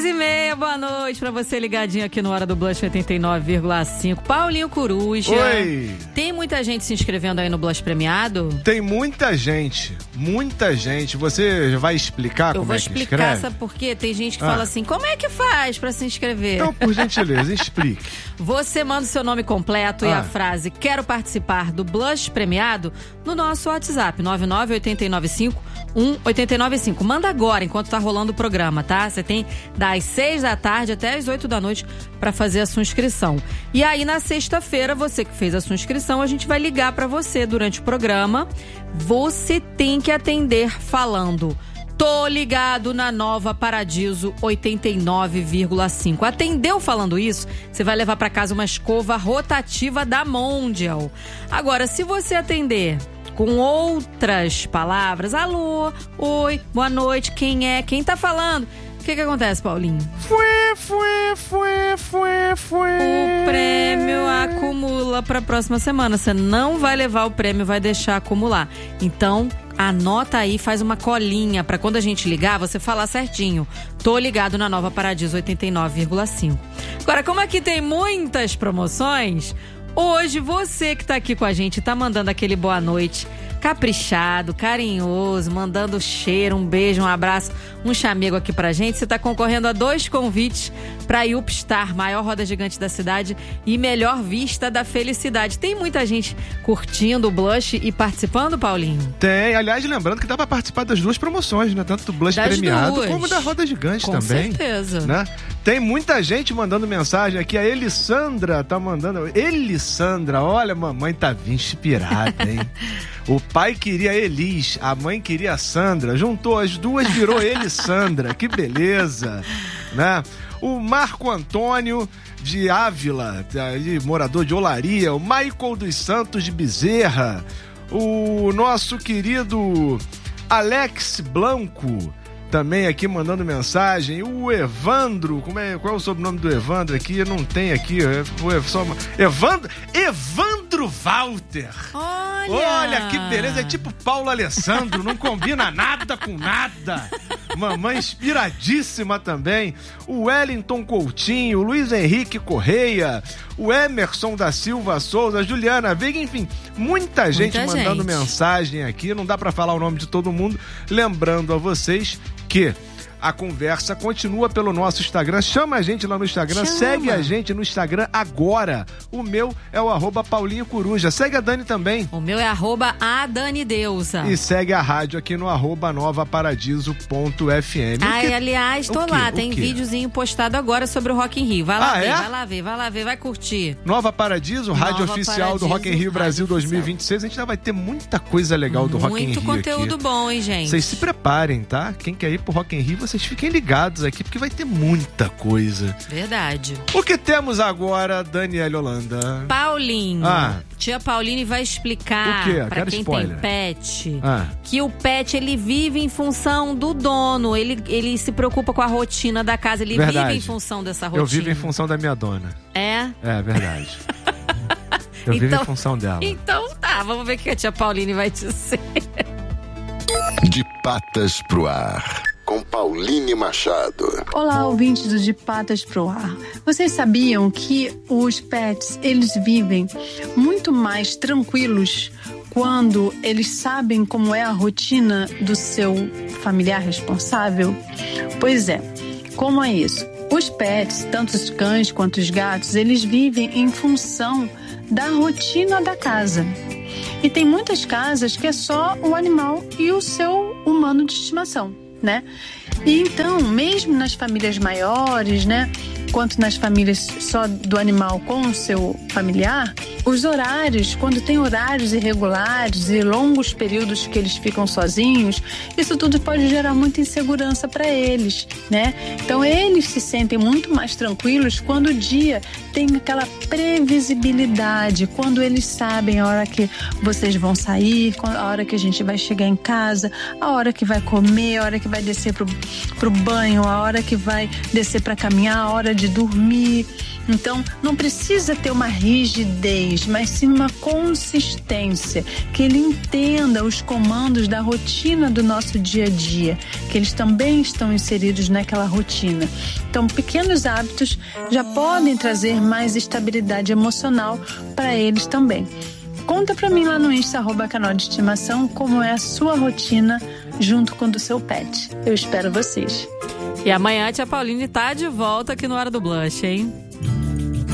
10h30, boa noite pra você ligadinho aqui no Hora do Blush 89,5. Paulinho Coruja. Oi. Tem muita gente se inscrevendo aí no Blush Premiado? Tem muita gente. Você vai explicar como é que escreve? Eu vou explicar, sabe por quê? Tem gente que fala assim, como é que faz pra se inscrever? Então, por gentileza, explique. Você manda o seu nome completo e a frase quero participar do Blush Premiado no nosso WhatsApp, 99895-1895. Manda agora, enquanto tá rolando o programa, tá? Você tem das 6 da tarde até as 8 da noite pra fazer a sua inscrição. E aí, na sexta-feira, você que fez a sua inscrição, a gente vai ligar pra você durante o programa. Você tem que atender falando: tô ligado na Nova Paradiso 89,5. Atendeu falando isso, você vai levar pra casa uma escova rotativa da Mondial. Agora, se você atender com outras palavras, alô, oi, boa noite, quem é, quem tá falando? O que acontece, Paulinho? O prêmio acumula pra próxima semana. Você não vai levar o prêmio, vai deixar acumular. Então, anota aí, faz uma colinha pra quando a gente ligar, você falar certinho. Tô ligado na Nova Paradiso 89,5. Agora, como aqui tem muitas promoções, hoje você que tá aqui com a gente, tá mandando aquele boa noite caprichado, carinhoso, mandando cheiro, um beijo, um abraço, um chamego aqui pra gente. Você tá concorrendo a 2 convites pra Upstar, maior roda gigante da cidade e melhor vista da felicidade. Tem muita gente curtindo o Blush e participando, Paulinho? Tem, aliás, lembrando que dá pra participar das 2 promoções, né? Tanto do Blush Premiado como da roda gigante também. Com certeza. Né? Tem muita gente mandando mensagem aqui. A Elissandra tá mandando. Elissandra, olha, mamãe tá vindo inspirada, hein? O pai queria Elis, a mãe queria Sandra. Juntou as duas, virou Elissandra. Que beleza, né? O Marco Antônio de Ávila, morador de Olaria. O Michael dos Santos de Bezerra. O nosso querido Alex Blanco também aqui mandando mensagem. O Evandro, qual é o sobrenome do Evandro aqui? Não tem aqui. Evandro Walter. Olha que beleza, é tipo Paulo Alessandro, não combina nada com nada. Mamãe inspiradíssima também. O Wellington Coutinho, o Luiz Henrique Correia, o Emerson da Silva Souza, a Juliana Veiga, enfim, muita gente mandando mensagem aqui. Não dá pra falar o nome de todo mundo. Lembrando a vocês que a conversa continua pelo nosso Instagram. Chama a gente lá no Instagram, segue a gente no Instagram agora. O meu é o @Paulinho Coruja. Segue a Dani também. O meu é @ADaniDeusa. E segue a rádio aqui no @novaparadiso.fm. Aliás, tô lá, tem videozinho postado agora sobre o Rock in Rio. Vai lá ver, vai curtir. Nova Paradiso, rádio oficial do Rock in Rio Brasil 2026. A gente ainda vai ter muita coisa legal do Rock in Rio. Muito conteúdo bom, hein, gente? Vocês se preparem, tá? Quem quer ir pro Rock in Rio, vocês fiquem ligados aqui, porque vai ter muita coisa. Verdade. O que temos agora, Daniela Holanda? Paulinho. Tia Pauline vai explicar pra quem tem pet que o pet, ele vive em função do dono. Ele se preocupa com a rotina da casa. Ele vive em função dessa rotina. Eu vivo em função da minha dona. É? É verdade. Eu vivo em função dela. Então tá, vamos ver o que a tia Pauline vai dizer. De patas pro ar, com Pauline Machado. Olá, ouvintes do De Patas pro Ar. Vocês sabiam que os pets, eles vivem muito mais tranquilos quando eles sabem como é a rotina do seu familiar responsável? Pois é, como é isso? Os pets, tanto os cães quanto os gatos, eles vivem em função da rotina da casa. E tem muitas casas que é só o animal e o seu humano de estimação, né? E então, mesmo nas famílias maiores, né, quanto nas famílias só do animal com o seu familiar, os horários, quando tem horários irregulares e longos períodos que eles ficam sozinhos, isso tudo pode gerar muita insegurança para eles, né? Então, eles se sentem muito mais tranquilos quando o dia tem aquela previsibilidade, quando eles sabem a hora que vocês vão sair, a hora que a gente vai chegar em casa, a hora que vai comer, a hora que vai descer pro banho, a hora que vai descer para caminhar, a hora de dormir. Então, não precisa ter uma rigidez rapidez, mas sim uma consistência, que ele entenda os comandos da rotina do nosso dia a dia, que eles também estão inseridos naquela rotina. Então, pequenos hábitos já podem trazer mais estabilidade emocional para eles também. Conta pra mim lá no Insta, @canal de estimação, como é a sua rotina junto com o do seu pet. Eu espero vocês. E amanhã a tia Pauline tá de volta aqui no Hora do Blush, hein?